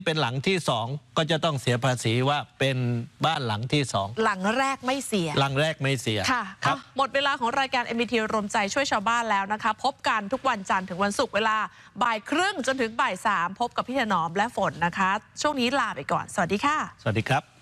เป็นหลังที่สองก็จะต้องเสียภาษีว่าเป็นบ้านหลังที่สองหลังแรกไม่เสียหลังแรกไม่เสียค่ะครับหมดเวลาของรายการ MBT รวมใจช่วยชาวบ้านแล้วนะคะพบกันทุกวันจันทร์ถึงวันศุกร์เวลาบ่ายครึ่งจนถึงบ่าย 3พบกับพี่ถนอมและฝนนะคะช่วงนี้ลาไปก่อนสวัสดีค่ะสวัสดีครับ